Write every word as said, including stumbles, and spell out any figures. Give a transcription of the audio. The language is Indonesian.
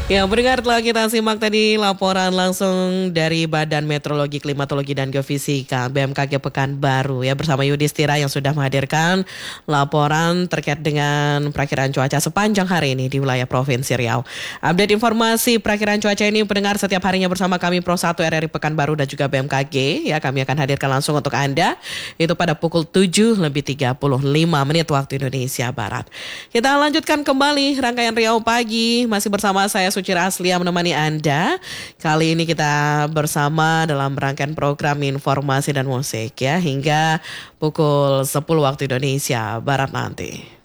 Ya, pendengar, telah kita simak tadi laporan langsung dari Badan Meteorologi, Klimatologi dan Geofisika B M K G Pekanbaru ya, bersama Yudhistira yang sudah menghadirkan laporan terkait dengan perakiraan cuaca sepanjang hari ini di wilayah Provinsi Riau. Update informasi perakiraan cuaca ini pendengar setiap harinya bersama kami Pro satu R R I Pekanbaru dan juga B M K G ya, kami akan hadirkan langsung untuk Anda itu pada pukul tujuh lebih tiga puluh lima menit waktu Indonesia Barat. Kita lanjutkan kembali rangkaian Riau Pagi, masih bersama saya Suci Raslia menemani Anda. Kali ini kita bersama dalam rangkaian program informasi dan musik ya hingga pukul sepuluh waktu Indonesia Barat nanti.